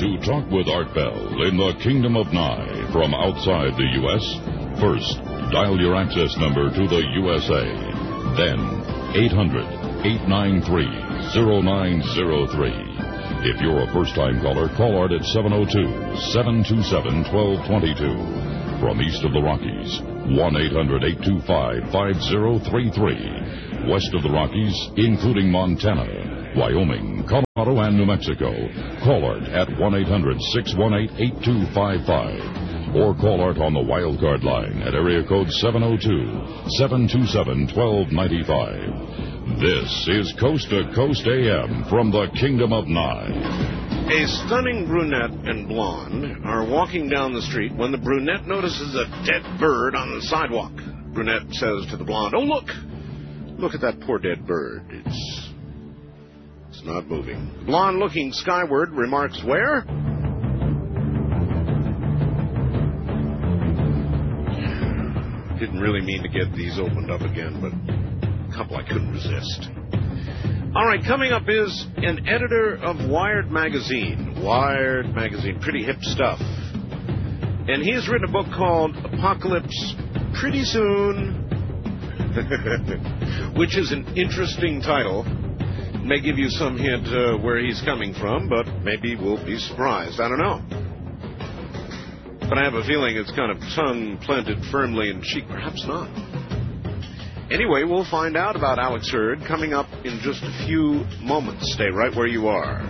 to talk with Art Bell in the Kingdom of Nye from outside the U.S., first, dial your access number to the USA. Then, 800-893-0903. If you're a first-time caller, call Art at 702-727-1222. From east of the Rockies, 1-800-825-5033. West of the Rockies, including Montana, Wyoming, Colorado, and New Mexico, call Art at 1-800-618-8255. Or call Art on the wildcard line at area code 702-727-1295. This is Coast to Coast AM from the Kingdom of Nye. A stunning brunette and blonde are walking down the street when the brunette notices a dead bird on the sidewalk. Brunette says to the blonde, "Oh, look! Look at that poor dead bird. It's not moving." The blonde, looking skyward, remarks, "Where?" Didn't really mean to get these opened up again, but a couple I couldn't resist. All right, coming up is an editor of Wired Magazine. Wired Magazine, pretty hip stuff. And he has written a book called Apocalypse Pretty Soon, which is an interesting title. May give you some hint where he's coming from, but maybe we'll be surprised. I don't know. But I have a feeling it's kind of tongue planted firmly in cheek. Perhaps not. Anyway, we'll find out about Alex Hurd coming up in just a few moments. Stay right where you are.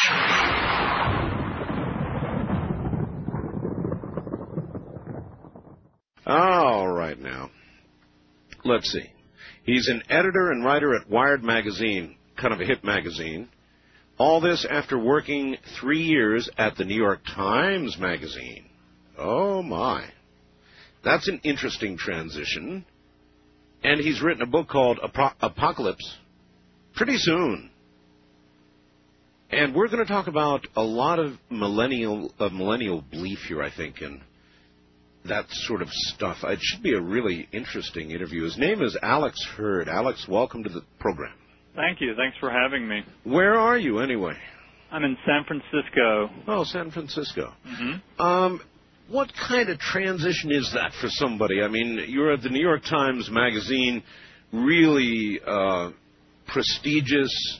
All right, now. Let's see. He's an editor and writer at Wired Magazine, kind of a hip magazine. All this after working 3 years at the New York Times Magazine. Oh, my. That's an interesting transition. And he's written a book called Apocalypse Pretty Soon. And we're going to talk about a lot of millennial belief here, I think, and that sort of stuff. It should be a really interesting interview. His name is Alex Hurd. Alex, welcome to the program. Thank you. Thanks for having me. Where are you, anyway? I'm in San Francisco. Oh, San Francisco. Mm-hmm. What kind of transition is that for somebody? I mean, you're at the New York Times Magazine, really prestigious,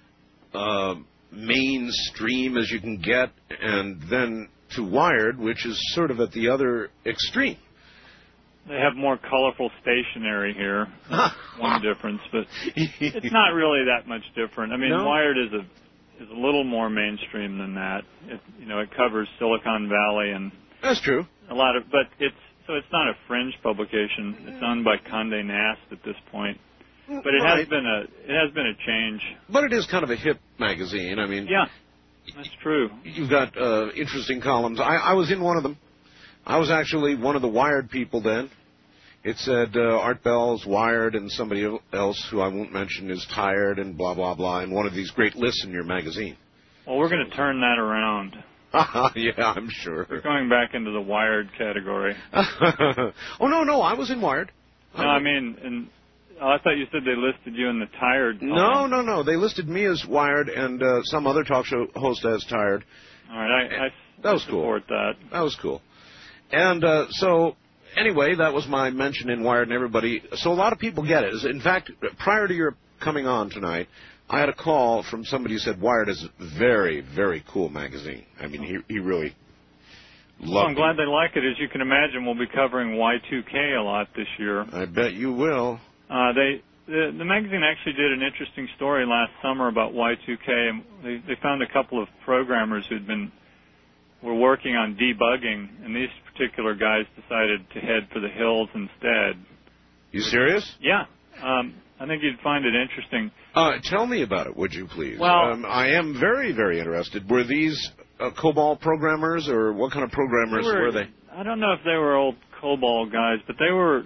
mainstream as you can get, and then to Wired, which is sort of at the other extreme. They have more colorful stationery here. One difference, but it's not really that much different. I mean, no? Wired is a little more mainstream than that. It covers Silicon Valley and that's true. But it's not a fringe publication. It's owned by Condé Nast at this point. But it has been a change. But it is kind of a hip magazine. I mean, yeah, that's true. You've got interesting columns. I was in one of them. I was actually one of the Wired people then. It said Art Bell's Wired and somebody else who I won't mention is tired and blah, blah, blah, and one of these great lists in your magazine. Well, we're going to turn that around. Yeah, I'm sure. We're going back into the Wired category. Oh, no, I was in Wired. No, I mean, I thought you said they listed you in the Tired column. No. They listed me as Wired and some other talk show host as Tired. All right, I that was cool. Support that. That was cool. And so, anyway, that was my mention in Wired and everybody. So a lot of people get it. In fact, prior to your coming on tonight, I had a call from somebody who said Wired is a very, very cool magazine. I mean, he really loved it. Well, I'm glad they like it. As you can imagine, we'll be covering Y2K a lot this year. I bet you will. The magazine actually did an interesting story last summer about Y2K, and they found a couple of programmers were working on debugging, and these particular guys decided to head for the hills instead. You serious? Yeah. I think you'd find it interesting. Tell me about it, would you please? Well, I am very, very interested. Were these COBOL programmers, or what kind of programmers were they? I don't know if they were old COBOL guys, but they were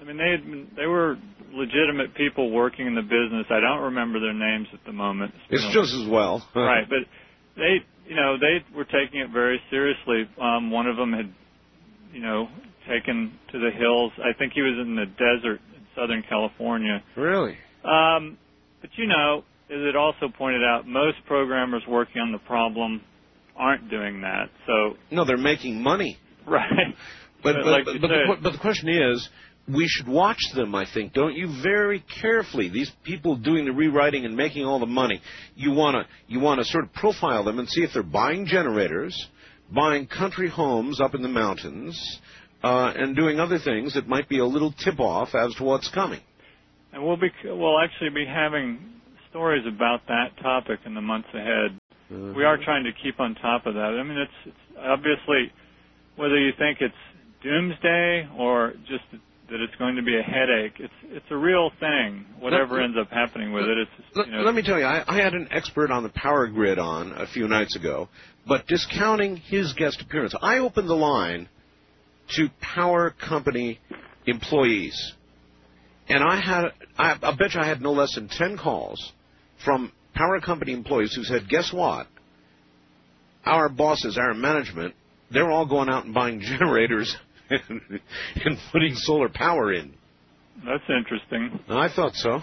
legitimate people working in the business. I don't remember their names at the moment. It's just as well. Right, but they were taking it very seriously. One of them had, taken to the hills. I think he was in the desert in Southern California. Really? But as it also pointed out, most programmers working on the problem aren't doing that. So no, they're making money. Right. But like the question is, we should watch them, I think, don't you, very carefully. These people doing the rewriting and making all the money, you want to sort of profile them and see if they're buying generators, buying country homes up in the mountains, and doing other things that might be a little tip-off as to what's coming. And we'll actually be having stories about that topic in the months ahead. Mm-hmm. We are trying to keep on top of that. I mean, it's obviously, whether you think it's doomsday or just that it's going to be a headache, it's a real thing, whatever ends up happening with it. Let me tell you, I had an expert on the power grid on a few nights ago, but discounting his guest appearance, I opened the line to power company employees, and I bet you I had no less than 10 calls from power company employees who said, guess what? Our bosses, our management, they're all going out and buying generators and putting solar power in. That's interesting. I thought so.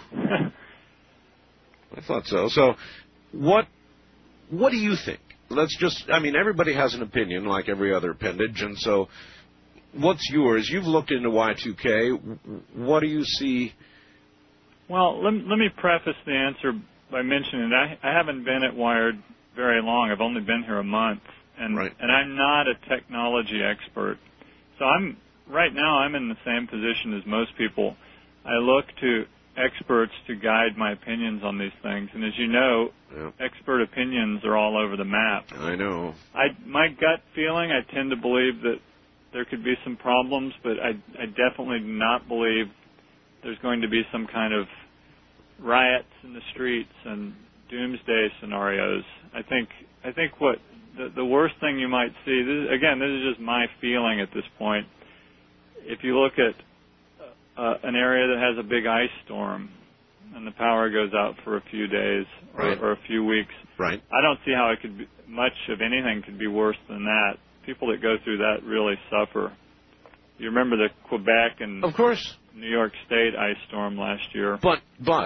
I thought so. So what do you think? Everybody has an opinion like every other appendage, and so what's yours? You've looked into Y2K. What do you see? Well, let me preface the answer by mentioning that I haven't been at Wired very long. I've only been here a month, and I'm not a technology expert. So right now I'm in the same position as most people. I look to experts to guide my opinions on these things, and as you know, expert opinions are all over the map. I know. My gut feeling, I tend to believe that there could be some problems, but I definitely do not believe there's going to be some kind of riots in the streets and doomsday scenarios. I think what the worst thing you might see, this is just my feeling at this point. If you look at an area that has a big ice storm and the power goes out for a few days or a few weeks, I don't see how it could be, much of anything could be worse than that. People that go through that really suffer. You remember the Quebec and of course New York State ice storm last year. But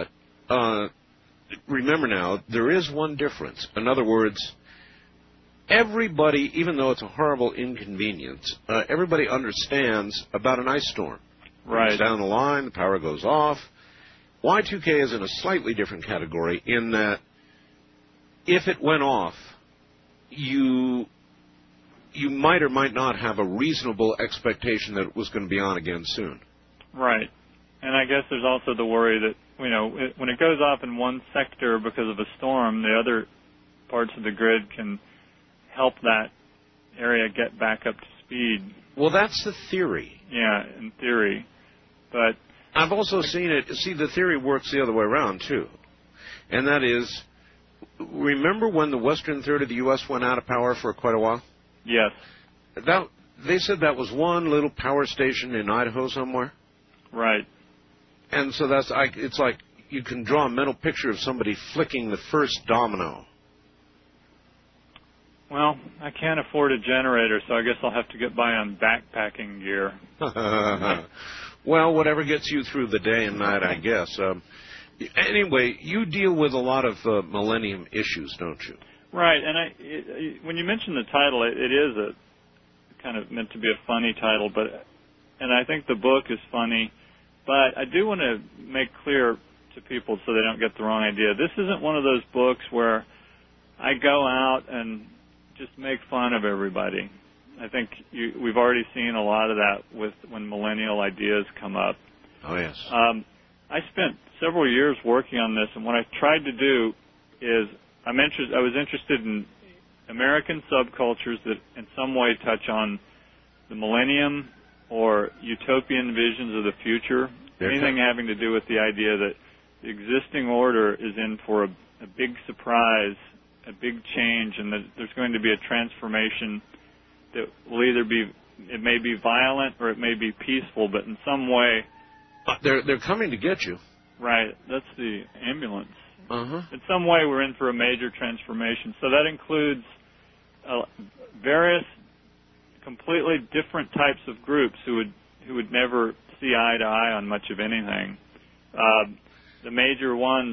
remember now, there is one difference. In other words, everybody, even though it's a horrible inconvenience, everybody understands about an ice storm. Right. Down the line, the power goes off. Y2K is in a slightly different category in that if it went off, you might or might not have a reasonable expectation that it was going to be on again soon. Right. And I guess there's also the worry that, when it goes off in one sector because of a storm, the other parts of the grid can help that area get back up to speed. Well, that's the theory. Yeah, in theory. But I've also seen it. See, the theory works the other way around, too. And that is, remember when the western third of the U.S. went out of power for quite a while? Yes. They said that was one little power station in Idaho somewhere. Right. And so it's like you can draw a mental picture of somebody flicking the first domino. Well, I can't afford a generator, so I guess I'll have to get by on backpacking gear. Well, whatever gets you through the day and night, I guess. Anyway, you deal with a lot of millennium issues, don't you? Right, and when you mention the title, it is a kind of meant to be a funny title, and I think the book is funny, but I do want to make clear to people so they don't get the wrong idea. This isn't one of those books where I go out and just make fun of everybody. I think we've already seen a lot of that when millennial ideas come up. Oh, yes. I spent several years working on this, and what I tried to do is I was interested in American subcultures that in some way touch on the millennium or utopian visions of the future, anything having to do with the idea that the existing order is in for a big surprise, a big change, and that there's going to be a transformation that will it may be violent or it may be peaceful, but in some way... They're coming to get you. Right, that's the ambulance. Uh-huh. In some way, we're in for a major transformation. So that includes various completely different types of groups who would never see eye to eye on much of anything. The major ones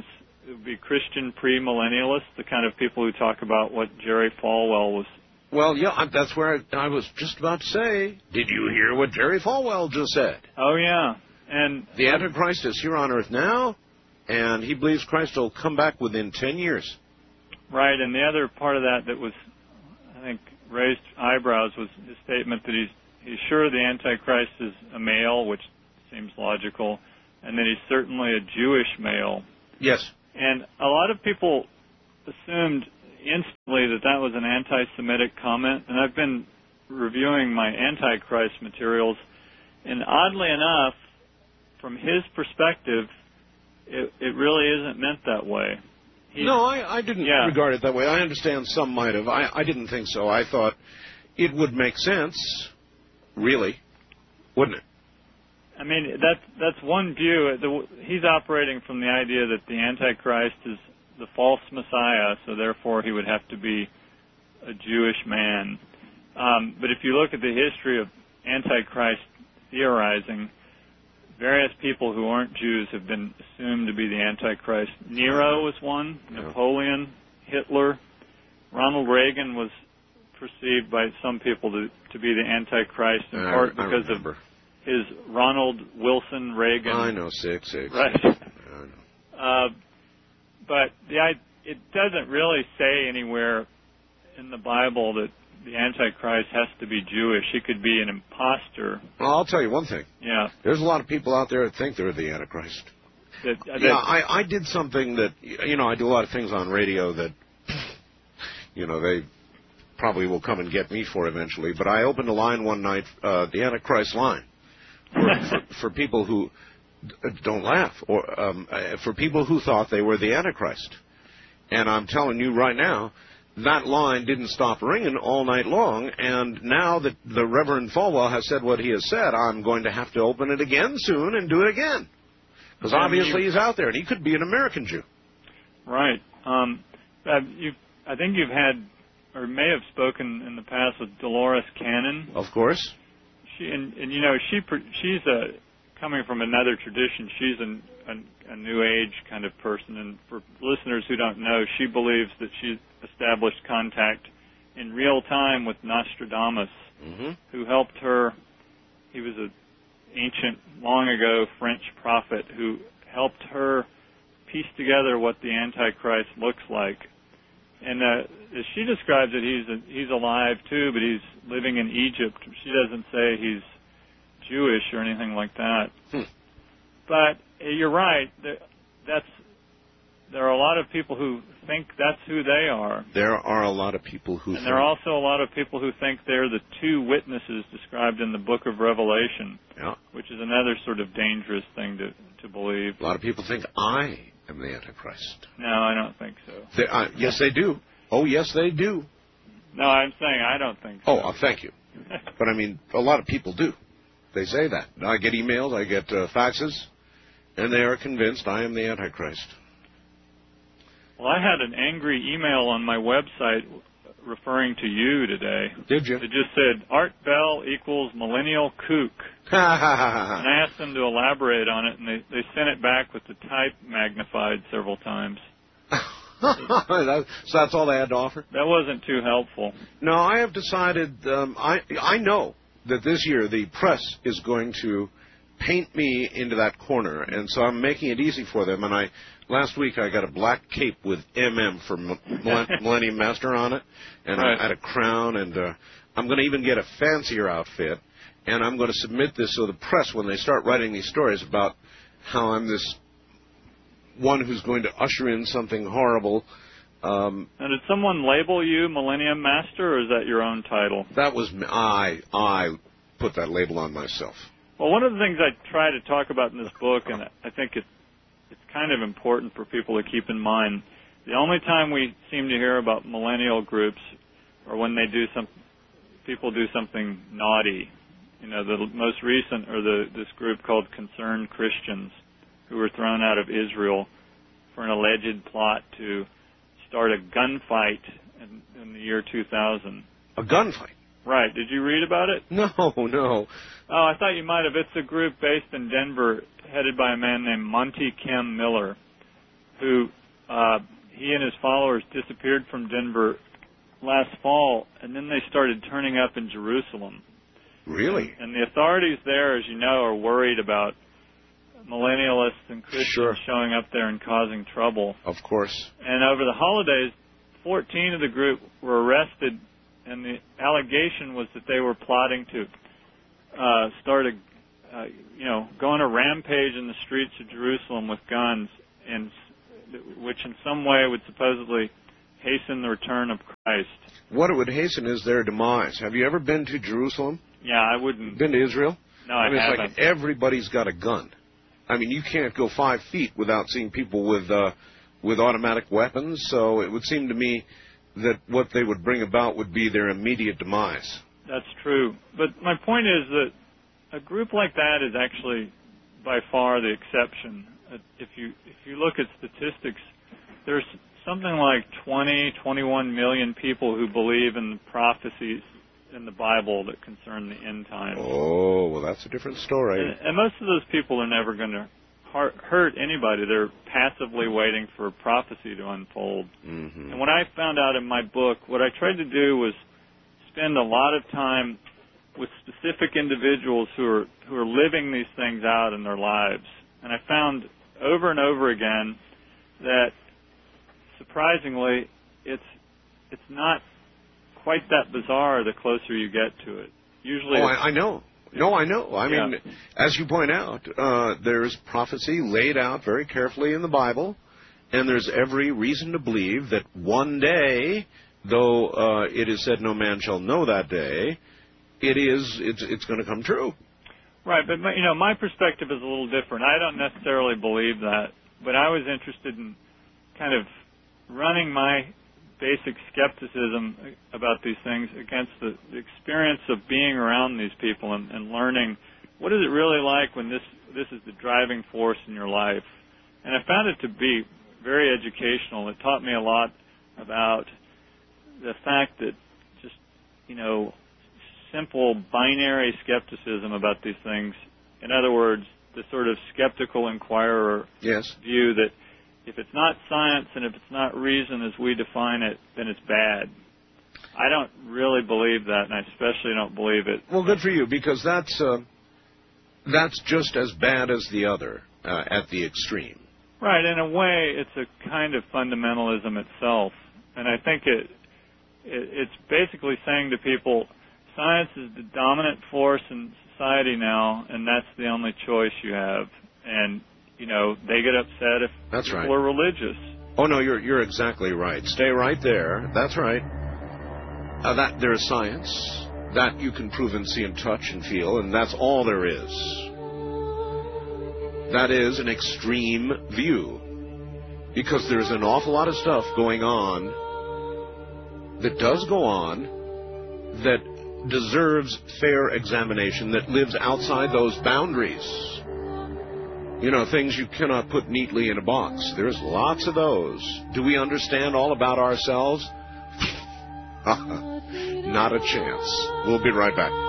it would be Christian premillennialists, the kind of people who talk about what Jerry Falwell was. Well, yeah, that's where I was just about to say. Did you hear what Jerry Falwell just said? Oh, yeah. And the Antichrist is here on Earth now, and he believes Christ will come back within 10 years. Right, and the other part of that was, I think, raised eyebrows was his statement that he's sure the Antichrist is a male, which seems logical, and that he's certainly a Jewish male. Yes. And a lot of people assumed instantly that was an anti-Semitic comment, and I've been reviewing my Antichrist materials, and oddly enough, from his perspective, it really isn't meant that way. No, I didn't regard it that way. I understand some might have. I didn't think so. I thought it would make sense, really, wouldn't it? I mean, that's one view. He's operating from the idea that the Antichrist is the false Messiah, so therefore he would have to be a Jewish man. But if you look at the history of Antichrist theorizing, various people who aren't Jews have been assumed to be the Antichrist. Nero was one, Napoleon, Hitler, Ronald Reagan was perceived by some people to be the Antichrist, in part because of his Ronald Wilson Reagan. I know, 666. Right. I know. But it doesn't really say anywhere in the Bible that the Antichrist has to be Jewish. He could be an imposter. Well, I'll tell you one thing. Yeah. There's a lot of people out there that think they're the Antichrist. I did something that, I do a lot of things on radio that, they probably will come and get me for eventually. But I opened a line one night, the Antichrist line, for people who don't laugh, or for people who thought they were the Antichrist. And I'm telling you right now, that line didn't stop ringing all night long, and now that the Reverend Falwell has said what he has said, I'm going to have to open it again soon and do it again. Because obviously he's out there, and he could be an American Jew. Right. I think you've had, or may have spoken in the past with Dolores Cannon. Of course. She's coming from another tradition. She's a New Age kind of person, and for listeners who don't know, she believes that she established contact in real time with Nostradamus, who helped her. He was an ancient, long ago French prophet who helped her piece together what the Antichrist looks like. And as she describes it, he's alive too, but he's living in Egypt. She doesn't say he's Jewish or anything like that. But you're right. There are a lot of people who think that's who they are. There are a lot of people who And there are also a lot of people who think they're the two witnesses described in the book of Revelation, which is another sort of dangerous thing to believe. A lot of people think I am the Antichrist. No, I don't think so. Yes, they do. Oh, yes, they do. No, I'm saying I don't think so. Oh, thank you. But, I mean, a lot of people do. They say that. I get emails, I get faxes, and they are convinced I am the Antichrist. Well, I had an angry email on my website referring to you today. Did you? It just said, Art Bell equals millennial kook. And I asked them to elaborate on it, and they sent it back with the type magnified several times. So that's all they had to offer? That wasn't too helpful. No, I have decided, I know that this year the press is going to paint me into that corner, and so I'm making it easy for them. And last week I got a black cape with MM for Millennium Master on it, and I had a crown, and I'm going to even get a fancier outfit, and I'm going to submit this so the press, when they start writing these stories about how I'm this one who's going to usher in something horrible. And did someone label you Millennium Master, or is that your own title? That was me. I put that label on myself. Well, one of the things I try to talk about in this book, and I think it's kind of important for people to keep in mind, the only time we seem to hear about millennial groups or when people do something naughty. The most recent are this group called Concerned Christians, who were thrown out of Israel for an alleged plot to start a gunfight in the year 2000. A gunfight? Right. Did you read about it? No. Oh, I thought you might have. It's a group based in Denver headed by a man named Monty Kim Miller, who he and his followers disappeared from Denver last fall, and then they started turning up in Jerusalem. Really? And the authorities there, as you know, are worried about millennialists and Christians showing up there and causing trouble. Of course. And over the holidays, 14 of the group were arrested, and the allegation was that they were plotting to start go on a rampage in the streets of Jerusalem with guns, and which in some way would supposedly hasten the return of Christ. What it would hasten is their demise. Have you ever been to Jerusalem? Yeah, I wouldn't. Been to Israel? No, I haven't. It's like everybody's got a gun. I mean, you can't go 5 feet without seeing people with automatic weapons, so it would seem to me that what they would bring about would be their immediate demise. That's true. But my point is that a group like that is actually by far the exception. If you look at statistics, there's something like 21 million people who believe in the prophecies in the Bible that concern the end times. Oh, well, that's a different story. And most of those people are never going to hurt anybody. They're passively waiting for a prophecy to unfold. Mm-hmm. And what I found out in my book, what I tried to do was spend a lot of time with specific individuals who are living these things out in their lives. And I found over and over again that, surprisingly, it's not quite that bizarre the closer you get to it. Usually, I know. No, I know. I mean, as you point out, there's prophecy laid out very carefully in the Bible, and there's every reason to believe that one day, though it is said no man shall know that day, it's going to come true. Right, but my perspective is a little different. I don't necessarily believe that, but I was interested in kind of running my basic skepticism about these things against the experience of being around these people and learning what is it really like when this is the driving force in your life. And I found it to be very educational. It taught me a lot about the fact that just, simple binary skepticism about these things. In other words, the sort of skeptical inquirer view that if it's not science and if it's not reason as we define it, then it's bad. I don't really believe that, and I especially don't believe it. Well, good for you, because that's just as bad as the other at the extreme. Right. In a way, it's a kind of fundamentalism itself, and I think it's basically saying to people, science is the dominant force in society now, and that's the only choice you have. And they get upset if people are religious. Oh, no, you're exactly right. Stay right there. That's right. That there is science. That you can prove and see and touch and feel, and that's all there is. That is an extreme view. Because there's an awful lot of stuff going on that does go on that deserves fair examination, that lives outside those boundaries. Things you cannot put neatly in a box. There's lots of those. Do we understand all about ourselves? Not a chance. We'll be right back.